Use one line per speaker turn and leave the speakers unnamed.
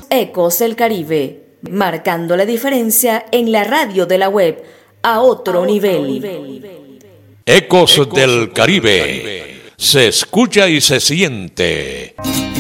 Ecos del Caribe, marcando la diferencia en la radio de la web a otro nivel.
Ecos del Caribe. Se escucha y se siente.